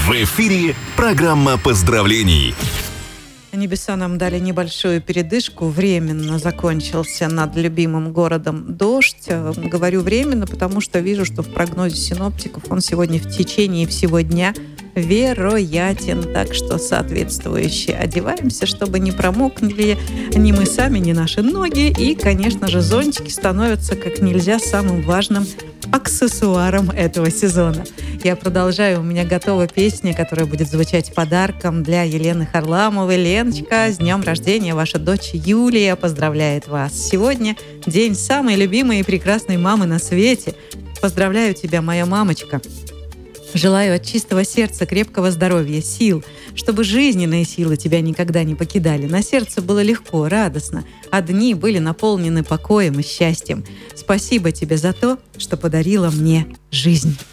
В эфире программа поздравлений. Небеса нам дали небольшую передышку. Временно закончился над любимым городом дождь. Говорю временно, потому что вижу, что в прогнозе синоптиков он сегодня в течение всего дня вероятен. Так что соответствующе одеваемся, чтобы не промокли ни мы сами, ни наши ноги. И, конечно же, зонтики становятся как нельзя самым важным аксессуаром этого сезона. Я продолжаю. У меня готова песня, которая будет звучать подарком для Елены Харламовой. Леночка, с днем рождения! Ваша дочь Юлия поздравляет вас. Сегодня день самой любимой и прекрасной мамы на свете. Поздравляю тебя, моя мамочка. Желаю от чистого сердца крепкого здоровья, сил, чтобы жизненные силы тебя никогда не покидали. На сердце было легко, радостно, а дни были наполнены покоем и счастьем. Спасибо тебе за то, что подарила мне жизнь.